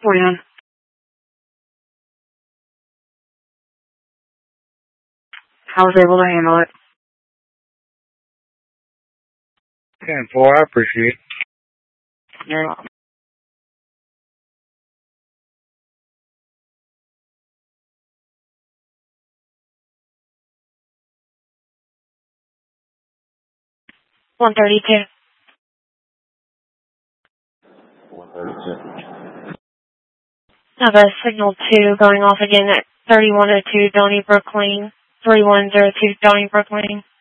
41. I was able to handle it. 10-4, I appreciate it. You're welcome. One 32. 132. Have a signal 2 going off again at 3102 Donnybrook Lane. 3102 Donnybrook Lane.